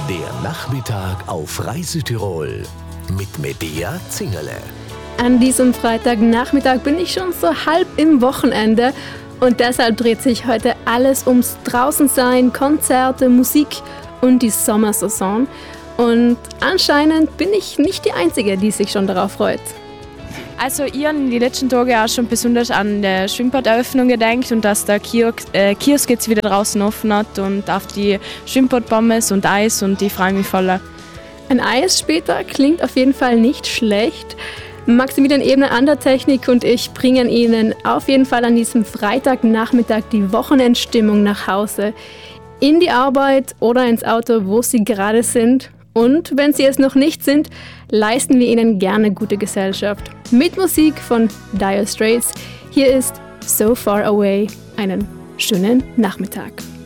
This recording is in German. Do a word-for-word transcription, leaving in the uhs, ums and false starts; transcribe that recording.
Der Nachmittag auf Reise Tirol mit Medea Zingerle. An diesem Freitagnachmittag bin ich schon so halb im Wochenende und deshalb dreht sich heute alles ums Draußensein, Konzerte, Musik und die Sommersaison. Und anscheinend bin ich nicht die Einzige, die sich schon darauf freut. Also ich habe in den letzten Tagen auch schon besonders an die Schwimmbaderöffnung gedacht und dass der Kiosk, äh, Kiosk jetzt wieder draußen offen hat und auf die Schwimmbadpommes und Eis und ich freue mich voll. Ein Eis später klingt auf jeden Fall nicht schlecht. Maximilian Ebner an der Technik und ich bringen Ihnen auf jeden Fall an diesem Freitagnachmittag die Wochenendstimmung nach Hause, in die Arbeit oder ins Auto, wo Sie gerade sind. Und wenn Sie es noch nicht sind, leisten wir Ihnen gerne gute Gesellschaft. Mit Musik von Dire Straits. Hier ist So Far Away. Einen schönen Nachmittag.